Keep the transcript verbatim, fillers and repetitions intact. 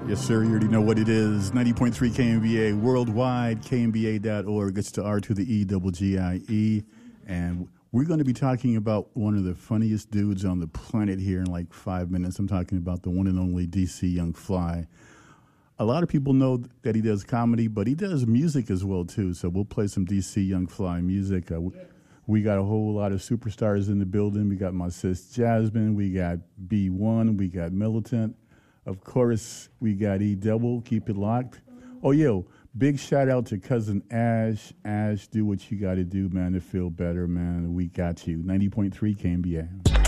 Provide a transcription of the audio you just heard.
Yes, sir. You already know what it is. ninety point three K M B A worldwide, K M B A dot org. It's the R to the E, double G I E. And we're going to be talking about one of the funniest dudes on the planet here in like five minutes. I'm talking about the one and only D C Young Fly. A lot of people know that he does comedy, but he does music as well, too. So we'll play some D C Young Fly music. Uh, we got a whole lot of superstars in the building. We got my sis Jasmine. We got B one. We got Militant. Of course, we got E Double. Keep it locked. Oh, yo, big shout out to cousin Ash. Ash, do what you got to do, man, to feel better, man. We got you. ninety point three K M B A.